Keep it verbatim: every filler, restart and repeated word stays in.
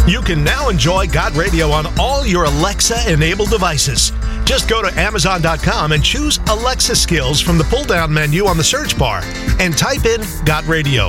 You can now enjoy Got Radio on all your Alexa-enabled devices. Just go to Amazon dot com and choose Alexa Skills from the pull-down menu on the search bar and type in Got Radio.